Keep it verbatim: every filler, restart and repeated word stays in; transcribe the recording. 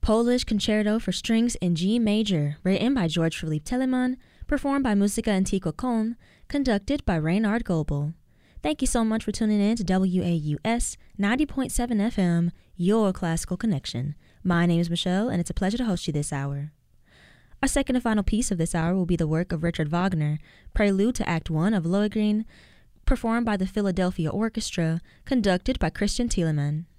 Polish Concerto for Strings in G Major, written by George Philippe Telemann, performed by Musica Antiqua Köln, conducted by Reinhard Goebel. Thank you so much for tuning in to W A U S ninety point seven F M, your classical connection. My name is Michelle, and it's a pleasure to host you this hour. Our second and final piece of this hour will be the work of Richard Wagner, Prelude to Act One of Lohengrin, performed by the Philadelphia Orchestra, conducted by Christian Thielemann.